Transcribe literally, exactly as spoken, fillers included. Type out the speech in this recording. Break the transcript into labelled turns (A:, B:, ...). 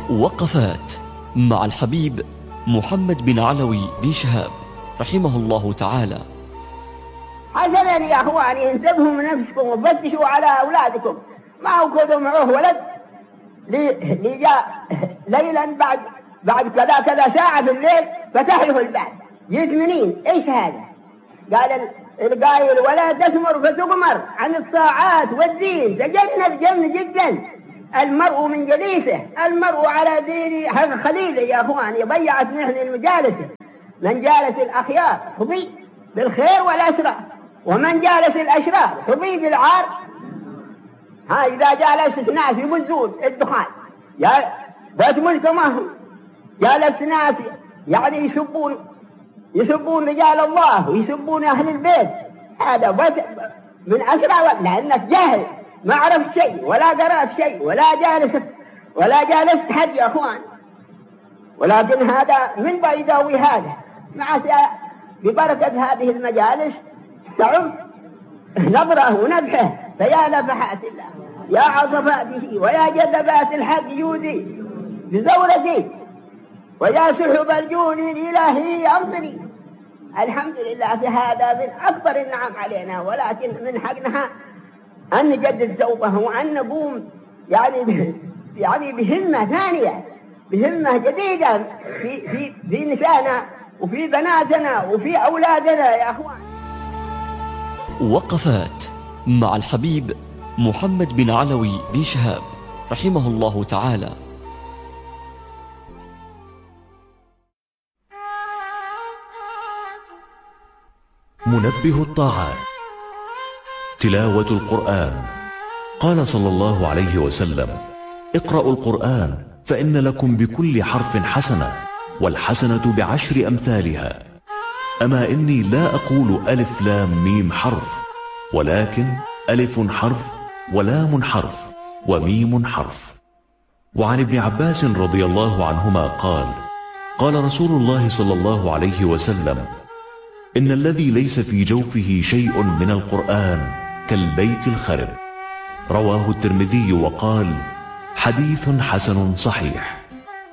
A: وقفات مع الحبيب محمد بن علوي بن شهاب رحمه الله تعالى.
B: حسنا يا أخواني، انتبهوا من نفسكم وفتشوا على أولادكم. ما هو كذا معه ولد لي جاء ليلا بعد بعد كذا كذا ساعة في الليل فتح له الباب، جيت منين؟ ايش هذا؟ قال القايل ولا تثمر فتغمر عن الطاعات والدين، تجنب جن جدا المرء من جليسه، المرء على دين خليله يا اخواني. ضيعت نحن المجالس، من جالس الاخيار حظي بالخير والاسرار، ومن جالس الاشرار حظي بالعار. ها اذا جالست ناس يبزون الدخان يا باتمن كماهم، جالست ناس يعني يسبون يسبون رجال الله ويسبون اهل البيت، هذا بس من اسرع، لانك جاهل ما عرفت شيء ولا قرأت شيء ولا جالست ولا جالست حد يا اخوان. ولكن هذا من بيداوي هذا مع ببركة هذه المجالس تعم نظره ونبحه، فيا نفحات الله يا عصفاته ويا جذبات الحق جودي بزورتي ويا سحب الجود الإلهي أمطري. الحمد لله، في هذا من أكبر النعم علينا، ولكن من حقنا أن نجدد توبه وأن نقوم يعني يعني بهمة ثانية، بهمة جديدة في في في نسائنا وفي بناتنا وفي أولادنا يا أخوان.
A: وقفات مع الحبيب محمد بن علوي بن شهاب رحمه الله تعالى.
C: منبه الطاعات. تلاوة القرآن. قال صلى الله عليه وسلم: اقرأوا القرآن فإن لكم بكل حرف حسنة، والحسنة بعشر أمثالها. أما إني لا أقول ألف لام ميم حرف، ولكن ألف حرف ولام حرف وميم حرف. وعن ابن عباس رضي الله عنهما قال: قال رسول الله صلى الله عليه وسلم: إن الذي ليس في جوفه شيء من القرآن كالبيت الخرب. رواه الترمذي وقال: حديث حسن صحيح.